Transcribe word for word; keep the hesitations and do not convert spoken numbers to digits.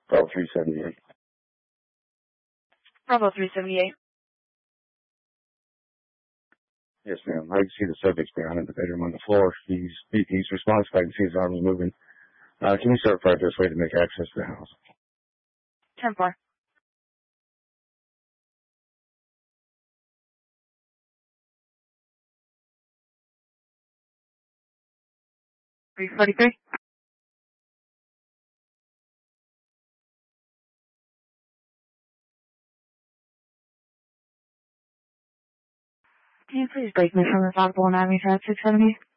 Bravo three seventy-eight. Bravo three seventy-eight. Yes, ma'am. I can see the subject down in the bedroom on the floor. He's he's responsive. I can see his arms moving. Uh, can you start right this way to make access to the house? ten four. three forty-three. Can you please break me from this audible and have me try six seventy?